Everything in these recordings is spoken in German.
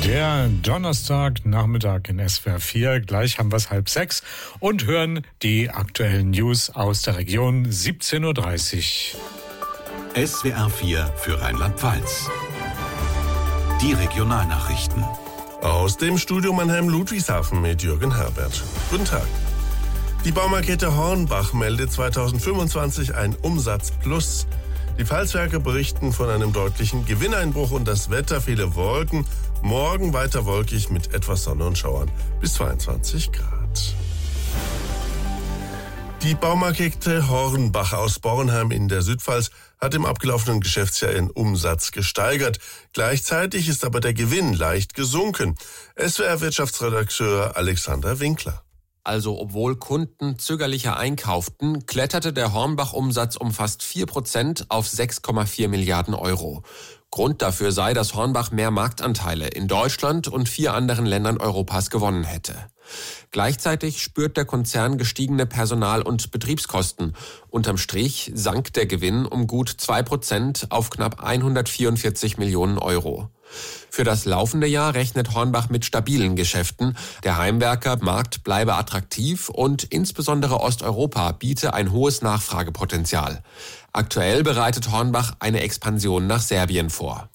Der Donnerstagnachmittag in SWR 4. Gleich haben wir es 5:30 und hören die aktuellen News aus der Region 17.30 Uhr. SWR 4 für Rheinland-Pfalz. Die Regionalnachrichten. Aus dem Studio Mannheim-Ludwigshafen mit Jürgen Herbert. Guten Tag. Die Baumarkette Hornbach meldet 2025 ein Umsatzplus. Die Pfalzwerke berichten von einem deutlichen Gewinneinbruch und das Wetter, viele Wolken. Morgen weiter wolkig mit etwas Sonne und Schauern bis 22 Grad. Die Baumarkette Hornbach aus Bornheim in der Südpfalz hat im abgelaufenen Geschäftsjahr ihren Umsatz gesteigert. Gleichzeitig ist aber der Gewinn leicht gesunken. SWR-Wirtschaftsredakteur Alexander Winkler. Also obwohl Kunden zögerlicher einkauften, kletterte der Hornbach-Umsatz um fast 4% auf 6,4 Milliarden Euro. Grund dafür sei, dass Hornbach mehr Marktanteile in Deutschland und 4 anderen Ländern Europas gewonnen hätte. Gleichzeitig spürt der Konzern gestiegene Personal- und Betriebskosten. Unterm Strich sank der Gewinn um gut 2% auf knapp 144 Millionen Euro. Für das laufende Jahr rechnet Hornbach mit stabilen Geschäften. Der Heimwerkermarkt bleibe attraktiv und insbesondere Osteuropa biete ein hohes Nachfragepotenzial. Aktuell bereitet Hornbach eine Expansion nach Serbien vor.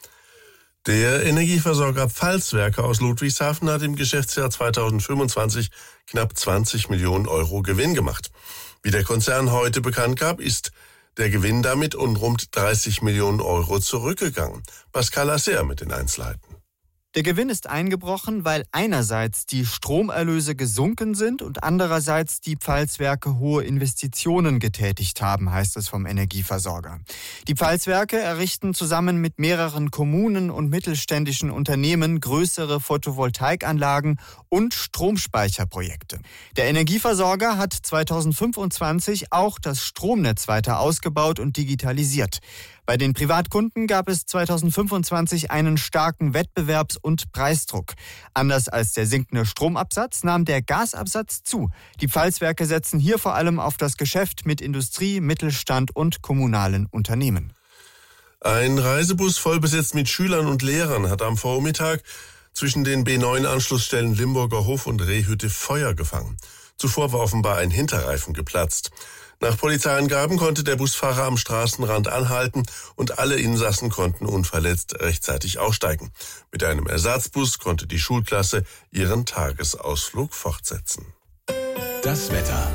Der Energieversorger Pfalzwerke aus Ludwigshafen hat im Geschäftsjahr 2025 knapp 20 Millionen Euro Gewinn gemacht. Wie der Konzern heute bekannt gab, ist der Gewinn damit um rund 30 Millionen Euro zurückgegangen. Pascal Asser mit den Einzelheiten. Der Gewinn ist eingebrochen, weil einerseits die Stromerlöse gesunken sind und andererseits die Pfalzwerke hohe Investitionen getätigt haben, heißt es vom Energieversorger. Die Pfalzwerke errichten zusammen mit mehreren Kommunen und mittelständischen Unternehmen größere Photovoltaikanlagen und Stromspeicherprojekte. Der Energieversorger hat 2025 auch das Stromnetz weiter ausgebaut und digitalisiert. Bei den Privatkunden gab es 2025 einen starken Wettbewerbs- und Preisdruck. Anders als der sinkende Stromabsatz nahm der Gasabsatz zu. Die Pfalzwerke setzen hier vor allem auf das Geschäft mit Industrie, Mittelstand und kommunalen Unternehmen. Ein Reisebus voll besetzt mit Schülern und Lehrern hat am Vormittag zwischen den B9-Anschlussstellen Limburger Hof und Rehhütte Feuer gefangen. Zuvor war offenbar ein Hinterreifen geplatzt. Nach Polizeiangaben konnte der Busfahrer am Straßenrand anhalten und alle Insassen konnten unverletzt rechtzeitig aussteigen. Mit einem Ersatzbus konnte die Schulklasse ihren Tagesausflug fortsetzen. Das Wetter.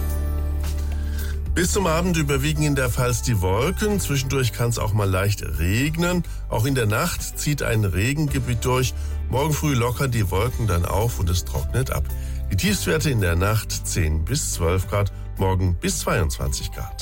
Bis zum Abend überwiegen in der Pfalz die Wolken. Zwischendurch kann es auch mal leicht regnen. Auch in der Nacht zieht ein Regengebiet durch. Morgen früh lockern die Wolken dann auf und es trocknet ab. Die Tiefstwerte in der Nacht 10 bis 12 Grad, morgen bis 22 Grad.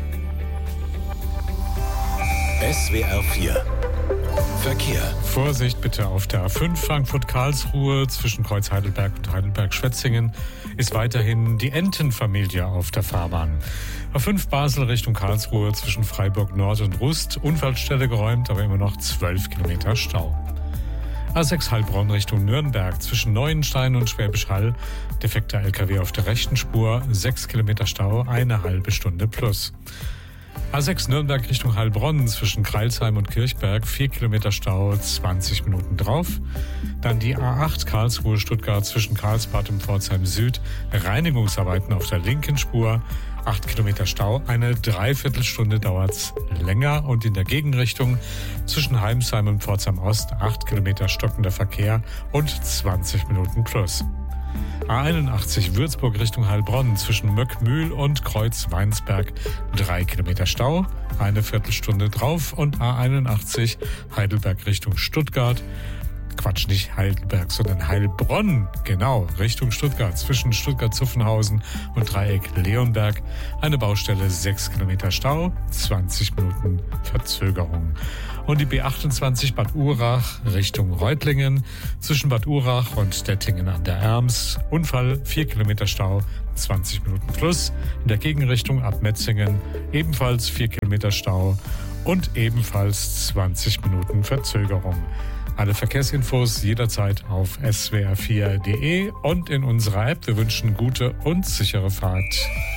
SWR 4 Verkehr. Vorsicht bitte auf der A5 Frankfurt-Karlsruhe zwischen Kreuz Heidelberg und Heidelberg-Schwetzingen ist weiterhin die Entenfamilie auf der Fahrbahn. A5 Basel Richtung Karlsruhe zwischen Freiburg Nord und Rust, Unfallstelle geräumt, aber immer noch 12 Kilometer Stau. A6 Heilbronn Richtung Nürnberg zwischen Neuenstein und Schwäbisch Hall. Defekter LKW auf der rechten Spur, 6 Kilometer Stau, eine halbe Stunde plus. A6 Nürnberg Richtung Heilbronn zwischen Crailsheim und Kirchberg, 4 Kilometer Stau, 20 Minuten drauf. Dann die A8 Karlsruhe Stuttgart zwischen Karlsbad und Pforzheim Süd, Reinigungsarbeiten auf der linken Spur, 8 Kilometer Stau, eine Dreiviertelstunde dauert's länger und in der Gegenrichtung zwischen Heimsheim und Pforzheim Ost 8 Kilometer stockender Verkehr und 20 Minuten plus. A81 Würzburg Richtung Heilbronn zwischen Möckmühl und Kreuz-Weinsberg 3 Kilometer Stau, eine Viertelstunde drauf und A81 Heidelberg Richtung Stuttgart. Quatsch, nicht Heidelberg, sondern Heilbronn, genau, Richtung Stuttgart, zwischen Stuttgart-Zuffenhausen und Dreieck Leonberg. Eine Baustelle, 6 Kilometer Stau, 20 Minuten Verzögerung. Und die B28 Bad Urach Richtung Reutlingen, zwischen Bad Urach und Dettingen an der Erms. Unfall, 4 Kilometer Stau, 20 Minuten plus. In der Gegenrichtung ab Metzingen ebenfalls 4 Kilometer Stau und ebenfalls 20 Minuten Verzögerung. Alle Verkehrsinfos jederzeit auf swr4.de und in unserer App. Wir wünschen gute und sichere Fahrt.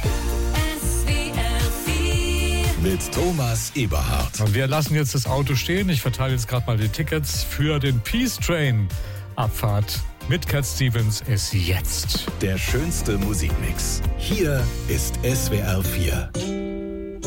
Mit Thomas Eberhardt. Und wir lassen jetzt das Auto stehen. Ich verteile jetzt gerade mal die Tickets für den Peace Train Abfahrt mit Cat Stevens ist jetzt. Der schönste Musikmix. Hier ist SWR 4.